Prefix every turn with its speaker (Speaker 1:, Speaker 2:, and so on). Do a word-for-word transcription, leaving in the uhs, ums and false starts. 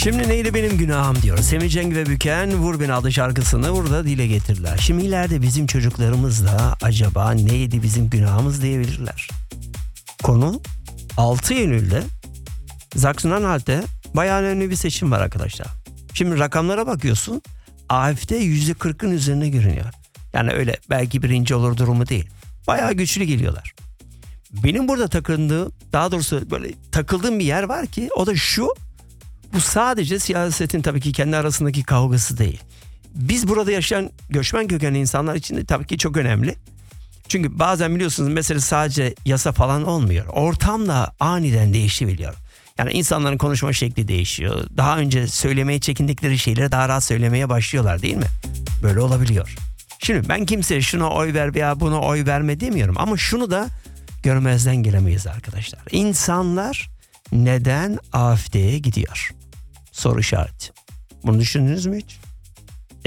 Speaker 1: Şimdi neydi benim günahım diyor. Semih Cenk ve Büken Vur Beni adlı şarkısını burada dile getirdiler. Şimdi ileride bizim çocuklarımız da acaba neydi bizim günahımız diyebilirler. Konu altı Eylül'de Sachsen-Anhalt'te bayağı önemli bir seçim var arkadaşlar. Şimdi rakamlara bakıyorsun, A F D yüzde kırkın üzerine görünüyor. Yani öyle belki birinci olur durumu değil. Bayağı güçlü geliyorlar. Benim burada takıldığım, daha doğrusu böyle takıldığım bir yer var ki o da şu. Bu sadece siyasetin tabii ki kendi arasındaki kavgası değil. Biz burada yaşayan göçmen kökenli insanlar için de tabii ki çok önemli. Çünkü bazen biliyorsunuz mesele sadece yasa falan olmuyor. Ortam da aniden değişebiliyor. Yani insanların konuşma şekli değişiyor. Daha önce söylemeye çekindikleri şeyleri daha rahat söylemeye başlıyorlar, değil mi? Böyle olabiliyor. Şimdi ben kimseye şuna oy ver veya buna oy verme demiyorum. Ama şunu da görmezden gelemeyiz arkadaşlar. İnsanlar neden A F D'ye gidiyor? Soru işareti. Bunu düşündünüz mü hiç?